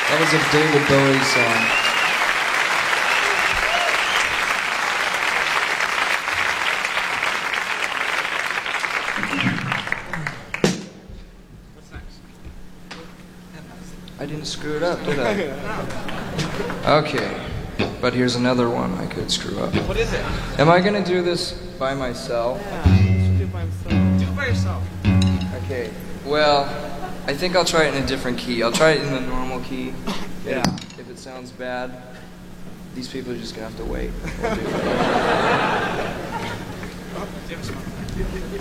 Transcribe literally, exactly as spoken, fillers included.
That was a David Bowie song. What's next? I didn't screw it up, did I? Okay, but here's another one I could screw up. What is it? Am I gonna do this by myself? Yeah, you should do it by himself. Do it by yourself. Okay, well, I think I'll try it in a different key. I'll try it in the normal key. Yeah. If it sounds bad, these people are just gonna have to wait. We'll do it. Do you have a song?